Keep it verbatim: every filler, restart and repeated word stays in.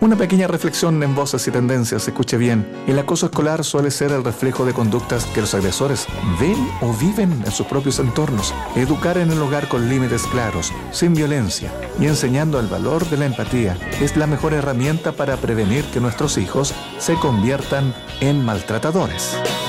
Una pequeña reflexión en Voces y Tendencias, escuche bien. El acoso escolar suele ser el reflejo de conductas que los agresores ven o viven en sus propios entornos. Educar en el hogar con límites claros, sin violencia y enseñando el valor de la empatía es la mejor herramienta para prevenir que nuestros hijos se conviertan en maltratadores.